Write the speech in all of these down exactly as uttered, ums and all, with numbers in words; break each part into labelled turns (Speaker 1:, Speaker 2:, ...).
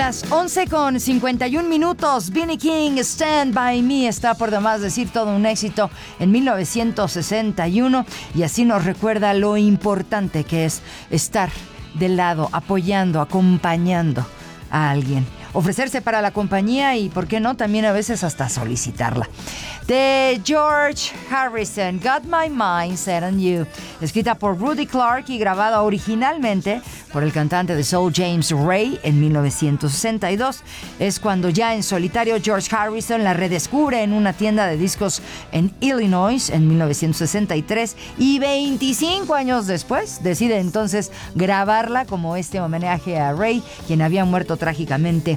Speaker 1: las once con cincuenta y un minutos, B B King, Stand By Me, está por demás decir todo un éxito en mil novecientos sesenta y uno, y así nos recuerda lo importante que es estar del lado, apoyando, acompañando a alguien. Ofrecerse para la compañía y, ¿por qué no?, también a veces hasta solicitarla. De George Harrison, Got My Mind Set on You, escrita por Rudy Clark y grabada originalmente por el cantante de soul James Ray en mil novecientos sesenta y dos. Es cuando ya en solitario George Harrison la redescubre en una tienda de discos en Illinois en mil novecientos sesenta y tres, y veinticinco años después decide entonces grabarla como este homenaje a Ray, quien había muerto trágicamente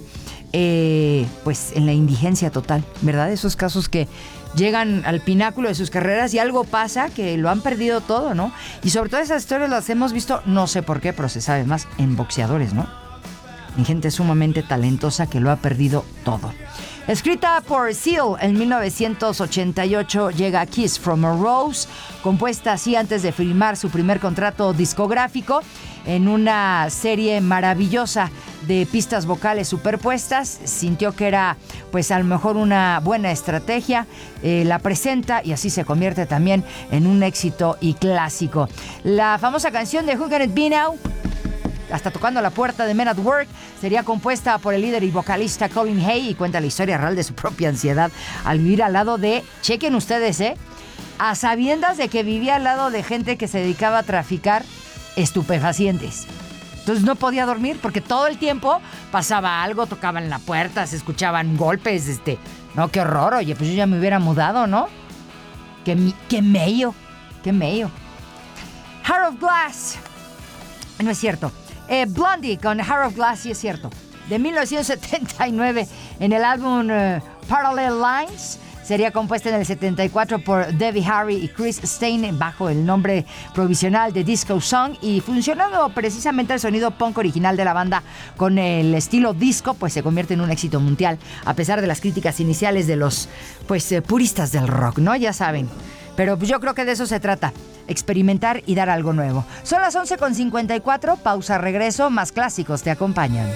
Speaker 1: Eh, pues en la indigencia total, ¿verdad? Esos casos que llegan al pináculo de sus carreras y algo pasa que lo han perdido todo, ¿no? Y sobre todo esas historias las hemos visto, no sé por qué, pero se sabe más en boxeadores, ¿no? En gente sumamente talentosa que lo ha perdido todo. Escrita por Seal en mil novecientos ochenta y ocho, llega Kiss from a Rose, compuesta así antes de firmar su primer contrato discográfico, en una serie maravillosa de pistas vocales superpuestas. Sintió que era, pues, a lo mejor una buena estrategia, eh, la presenta y así se convierte también en un éxito y clásico. La famosa canción de Who Can It Be Now, hasta tocando la puerta de Men at Work, sería compuesta por el líder y vocalista Colin Hay y cuenta la historia real de su propia ansiedad al vivir al lado de, chequen ustedes, eh, a sabiendas de que vivía al lado de gente que se dedicaba a traficar estupefacientes. Entonces no podía dormir porque todo el tiempo pasaba algo, tocaban la puerta, se escuchaban golpes, este, no, qué horror, oye, pues yo ya me hubiera mudado, ¿no? Qué, qué mello, qué mello. Heart of Glass, no es cierto. Eh, Blondie con Heart of Glass, sí es cierto. De mil novecientos setenta y nueve, en el álbum uh, Parallel Lines. Sería compuesta en el setenta y cuatro por Debbie Harry y Chris Stein bajo el nombre provisional de Disco Song, y funcionando precisamente el sonido punk original de la banda con el estilo disco, pues se convierte en un éxito mundial a pesar de las críticas iniciales de los, pues, eh, puristas del rock, ¿no? Ya saben. Pero yo creo que de eso se trata, experimentar y dar algo nuevo. Son las once con cincuenta y cuatro, pausa, regreso, más clásicos te acompañan.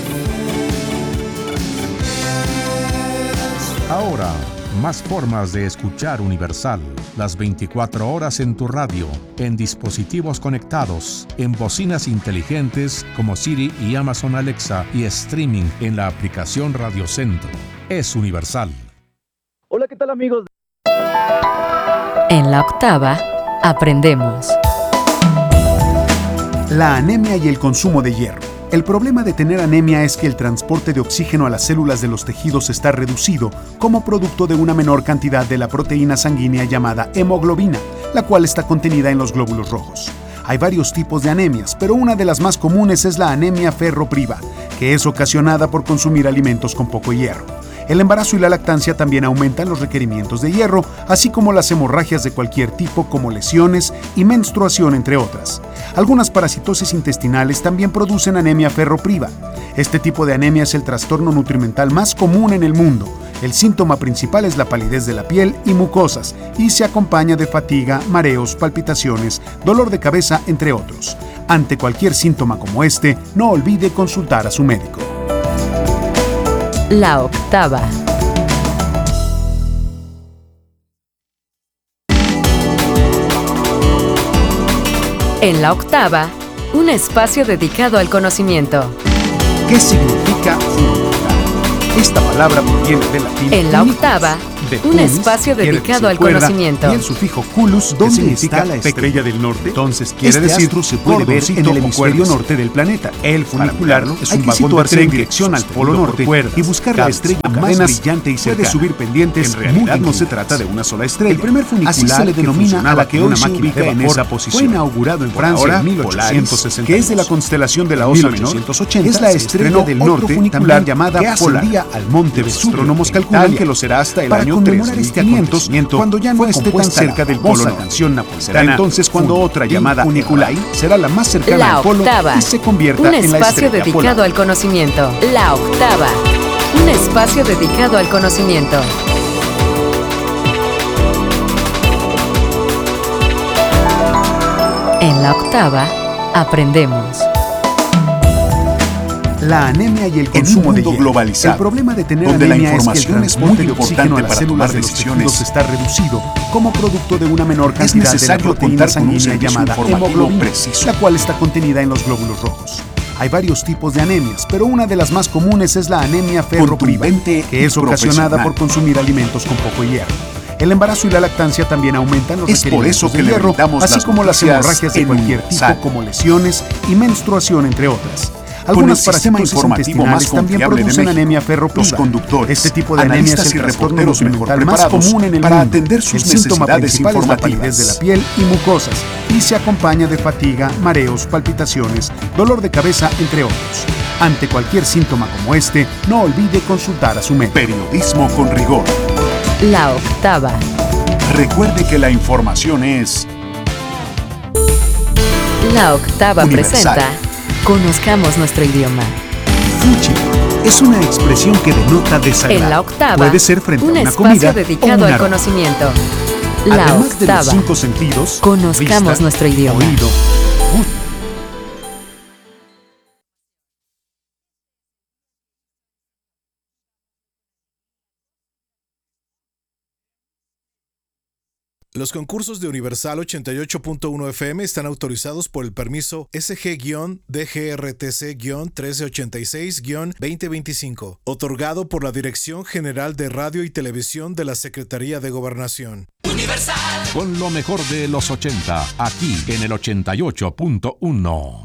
Speaker 2: Ahora, más formas de escuchar Universal, las veinticuatro horas en tu radio, en dispositivos conectados, en bocinas inteligentes como Siri y Amazon Alexa, y streaming en la aplicación Radio Centro. Es Universal.
Speaker 3: Hola, ¿qué tal, amigos?
Speaker 4: En la octava, aprendemos.
Speaker 5: La anemia y el consumo de hierro. El problema de tener anemia es que el transporte de oxígeno a las células de los tejidos está reducido como producto de una menor cantidad de la proteína sanguínea llamada hemoglobina, la cual está contenida en los glóbulos rojos. Hay varios tipos de anemias, pero una de las más comunes es la anemia ferropriva, que es ocasionada por consumir alimentos con poco hierro. El embarazo y la lactancia también aumentan los requerimientos de hierro, así como las hemorragias de cualquier tipo como lesiones y menstruación, entre otras. Algunas parasitosis intestinales también producen anemia ferropriva. Este tipo de anemia es el trastorno nutrimental más común en el mundo. El síntoma principal es la palidez de la piel y mucosas, y se acompaña de fatiga, mareos, palpitaciones, dolor de cabeza, entre otros. Ante cualquier síntoma como este, no olvide consultar a su médico.
Speaker 4: La octava. En la octava, un espacio dedicado al conocimiento.
Speaker 5: ¿Qué significa unificar? Esta palabra proviene del latín.
Speaker 4: En la octava,
Speaker 5: de
Speaker 4: un
Speaker 5: unis,
Speaker 4: espacio dedicado al
Speaker 5: cuerda,
Speaker 4: conocimiento.
Speaker 5: Y el sufijo culus, ¿dónde significa la estrella del norte? Entonces quiere este decir se puede ver en el hemisferio norte del planeta. El funicular es un vagón de tren en dirección al polo norte y buscar la estrella más brillante y cercana. Puede subir pendientes. En realidad no se trata de una sola estrella. El primer funicular, así se le denomina a la que hoy se ubica en esa posición, fue inaugurado en Francia en mil ochocientos sesenta, que es de la constelación de la Osa Menor. Es la estrella del norte, también llamada Polar, al monte Vesubio. Los astrónomos calculan que lo será hasta el año tres mil quinientos, cuando ya no esté tan cerca del polo norte. Canción napolitana. Entonces cuando otra llamada Uniculai será la más cercana
Speaker 4: la
Speaker 5: al polo
Speaker 4: octava,
Speaker 5: y se convierta
Speaker 4: un
Speaker 5: en la
Speaker 4: espacio
Speaker 5: estrella
Speaker 4: dedicado
Speaker 5: polar.
Speaker 4: al conocimiento. La octava, un espacio dedicado al conocimiento. En la octava, aprendemos.
Speaker 5: La anemia y el consumo de hierro.
Speaker 6: Globalizado,
Speaker 5: el problema de tener
Speaker 6: donde
Speaker 5: anemia
Speaker 6: la
Speaker 5: es que el
Speaker 6: información es
Speaker 5: transporte
Speaker 6: muy
Speaker 5: de oxígeno a las
Speaker 6: importante
Speaker 5: células
Speaker 6: para
Speaker 5: de los
Speaker 6: decisiones.
Speaker 5: tejidos está reducido como producto de una menor
Speaker 6: Es
Speaker 5: cantidad de la
Speaker 6: necesario
Speaker 5: proteína
Speaker 6: contar con un
Speaker 5: sanguínea
Speaker 6: servicio
Speaker 5: llamada
Speaker 6: informativo
Speaker 5: hemoglobina,
Speaker 6: preciso.
Speaker 5: la cual está contenida en los glóbulos rojos. Hay varios tipos de anemias, pero una de las más comunes es la anemia ferropriva,
Speaker 6: Contundente
Speaker 5: que es
Speaker 6: y
Speaker 5: ocasionada
Speaker 6: profesional.
Speaker 5: por consumir alimentos con poco hierro. El embarazo y la lactancia también aumentan los
Speaker 6: Es por
Speaker 5: requerimientos
Speaker 6: eso que
Speaker 5: de
Speaker 6: le
Speaker 5: hierro,
Speaker 6: brindamos
Speaker 5: así
Speaker 6: las
Speaker 5: como las
Speaker 6: noticias
Speaker 5: hemorragias de
Speaker 6: en
Speaker 5: cualquier
Speaker 6: Universal.
Speaker 5: tipo, como lesiones y menstruación, entre otras.
Speaker 6: Con el
Speaker 5: Algunos
Speaker 6: sistema
Speaker 5: parásitos
Speaker 6: informativo más
Speaker 5: intestinales también
Speaker 6: confiable de
Speaker 5: producen
Speaker 6: México,
Speaker 5: anemia ferropriva.
Speaker 6: los conductores,
Speaker 5: Este tipo de anemia es
Speaker 6: analistas
Speaker 5: el
Speaker 6: y
Speaker 5: trastorno
Speaker 6: reporteros mejor
Speaker 5: nutrimental más
Speaker 6: preparados
Speaker 5: común en el
Speaker 6: para
Speaker 5: mundo.
Speaker 6: atender sus
Speaker 5: El síntoma
Speaker 6: necesidades
Speaker 5: principal es la palidez
Speaker 6: informativas.
Speaker 5: de la piel y mucosas, y se acompaña de fatiga, mareos, palpitaciones, dolor de cabeza, entre otros. Ante cualquier síntoma como este, no olvide consultar a su médico.
Speaker 6: Periodismo con rigor.
Speaker 4: La Octava.
Speaker 6: Recuerde que la información es
Speaker 4: La Octava
Speaker 6: Universal.
Speaker 4: presenta Conozcamos nuestro idioma.
Speaker 5: Fuchi es una expresión que denota desagrado.
Speaker 4: En La Octava,
Speaker 5: Puede ser frente
Speaker 4: un
Speaker 5: a una
Speaker 4: espacio
Speaker 5: comida
Speaker 4: dedicado
Speaker 5: o un
Speaker 4: al
Speaker 5: aroma.
Speaker 4: conocimiento. La
Speaker 5: Además de los
Speaker 4: Octava.
Speaker 5: cinco sentidos,
Speaker 4: Conozcamos
Speaker 5: vista,
Speaker 4: nuestro idioma.
Speaker 5: oído, gusto.
Speaker 7: Los concursos de Universal ochenta y ocho punto uno F M están autorizados por el permiso S G D G R T C trece ochenta y seis veinte veinticinco, otorgado por la Dirección General de Radio y Televisión de la Secretaría de Gobernación.
Speaker 2: Con lo mejor de los ochenta, aquí en el ochenta y ocho punto uno.